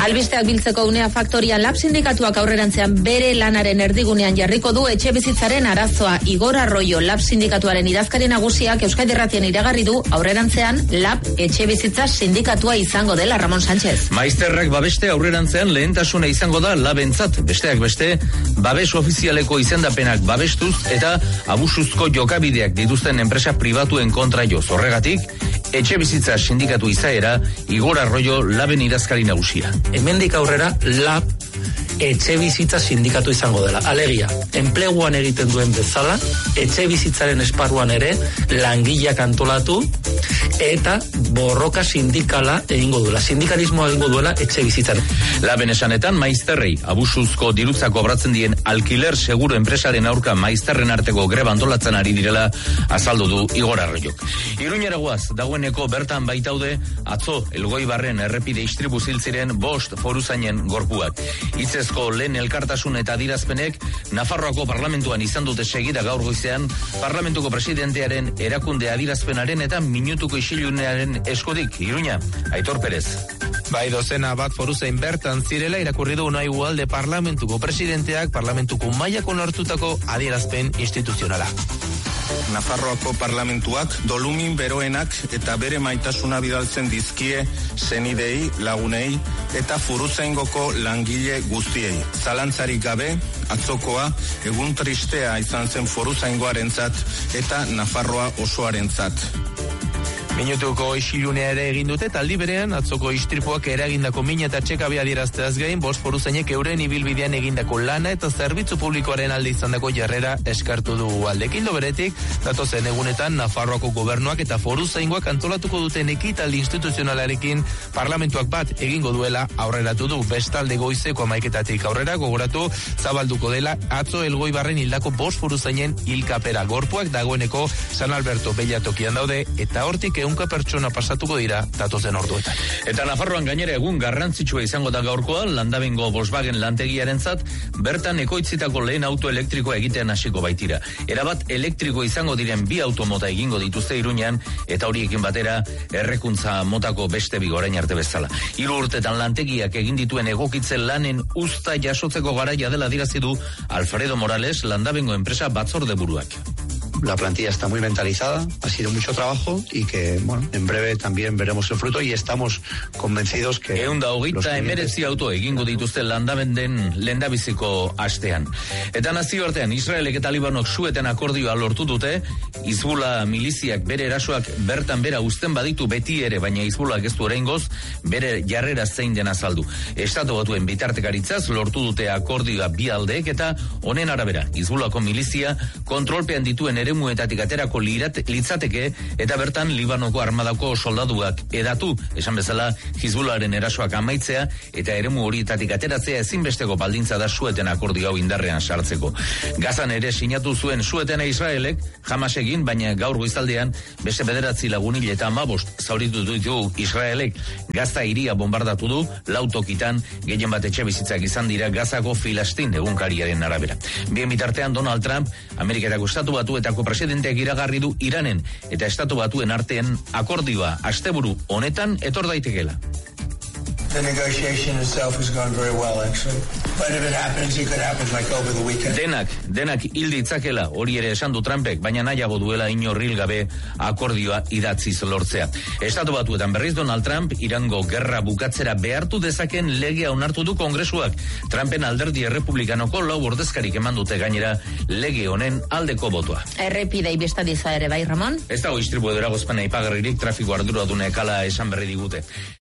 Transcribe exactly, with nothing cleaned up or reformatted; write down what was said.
Albisteak biltzeko Unea Faktorian Lab sindikatuak aurrerantzean bere lanaren erdigunean jarriko du etxe bizitzaren arazoa. Igor Arroyo Lab sindikatuaren idazkari nagusiak Euskadi Irratian iragarri du aurrerantzean Lab etxe bizitza sindikatua izango dela. Ramon Sánchez. Maizterrak babeste aurrerantzean lehentasuna izango da Labentzat, besteak beste, babes ofizialeko izendapenak babestuz eta abusuzko jokabideak dituzten enpresa pribatuen kontra joz. Horregatik, etxe bizitza sindikatu izaera Igor Arroyo Laben idazkari nagusia. Hemendik aurrera Lab etxe bizitza sindikatu izango dela. Alegia, enpleguan egiten duen bezala, etxe bizitzaren esparruan ere langileak antolatu eta borroka sindikala egingo duela. Sindikalismoa egingo duela etxe bizitzan. Laben esanetan, maizterrei abusuzko dirutzako obratzen dien alkiler seguro enpresaren aurka maizterren arteko greba antolatzen ari direla azaldu du Igor Arroyok. Iruñera goaz, dagoeneko bertan baitaude atzo Elgoibarren errepide istripu ziltziren bost foruzainen gorpuak. Hitzezko lehen elkartasun eta adirazpenek Nafarroako parlamentuan izan dute segida gaur goizean parlamentuko presidentearen erakunde adirazpenaren eta minutuko isilunearen eskodik. Iruña, Aitor Perez. Bai, dozena bat foruzain bertan zirela irakurri du Unai Ugalde parlamentuko presidenteak parlamentuko mailako nortutako adierazpen instituzionala. Nafarroako parlamentuak dolumin beroenak eta bere maitasuna bidaltzen dizkie senidei, lagunei eta furuzaingoko langile guztiei. Zalantzarik gabe, atzokoa egun tristea izan zen foruzaingoarentzat eta Nafarroa osoarentzat. Minutuko isilunea ere egin dute, taldi berean atzoko istripuak eragindako min eta txekabea adierazteaz gain, bost foruzainek euren ibilbidean egindako lana eta zerbitzu publikoaren alde izandako jarrera eskartu du aldek. Ildo beretik, datozen egunetan Nafarroako gobernuak eta foruzaingoak antolatuko duten ekitaldi instituzionalarekin parlamentuak bat egingo duela aurreratu du. Bestalde goizeko hamaiketatik aurrera gogoratu zabalduko dela atzo Elgoibarren hildako bost foruzainen hilkapera. Gorpuak dagoeneko San Alberto Bellatokian daude eta hortik ehunka pertsona pasatuko dira datozen orduetan. Eta Nafarroan gainera egun garrantzitsua izango da gaurkoa, Landabengo Volkswagen lantegiarentzat bertan ekoitzitako lehen auto elektrikoa egitean hasiko baitira. Erabat elektriko izango diren bi automota egingo dituzte Iruñan eta horiekin batera errekuntza motako beste bi orain arte bezala. Hiru urtetan lantegiak egin dituen egokitze lanen usta jasotzeko garaia dela adierazi du Alfredo Morales, Landabengo enpresa batzorde buruak. La plantilla está muy mentalizada, ha sido mucho trabajo y que, bueno, en breve también veremos el fruto y estamos convencidos que... Eunda hogeita emeretzi auto egingo dituzte Landabenden lehendabiziko astean. Eta nazioartean, Israelek eta Libanok sueten akordioa lortu dute, Hizbula miliziak bere erasoak bertan bera uzten baditu beti ere, baina Hizbulak ez du oraingoz bere jarrera zein den azaldu. Estatu Batuen bitartekaritzaz lortu dute akordioa bi aldeek eta honen arabera, Hizbulako milizia kontrolpean dituen ere eremuetatik aterako litzateke eta bertan Libanoko armadako soldaduak edatu, esan bezala Hizbularen erasoak amaitzea eta eremu horietatik ateratzea ezinbesteko baldintza da sueten akordio hau indarrean sartzeko. Gazan ere sinatu zuen suetena Israelek, Hamas egin, baina gaur goizaldean beste bederatzi lagunil eta hamabost zauritu ditu Israelek. Gaza hiria bombardatu du, lau tokitan, gehien bat etxe bizitzak izan dira Gazako Filastin egunkariaren arabera. Bien bitartean Donald Trump, Ameriketako Estatu Batuetako presidenteak iragarri du Iranen eta Estatu Batuen artean akordioa asteburu honetan etor daitekeela. The negotiation itself has gone very well, actually. But if it happens, it could happen like over the weekend. Denak, denak hil ditzakela, hori ere esan du Trumpek, baina nahiago duela inorril gabe akordioa idatziz lortzea. Estatu Batuetan berriz Donald Trump, Irango gerra bukatzera behartu dezaken legea onartu du Kongresuak. Trumpen alderdi errepublikanoko lau ordezkarik eman dute gainera lege honen aldeko botoa. Errepidei bestadiza ere bai, Ramon? Ez dago istripu edera gozpena ipagarririk trafiko arduradunek ala esan berri digute.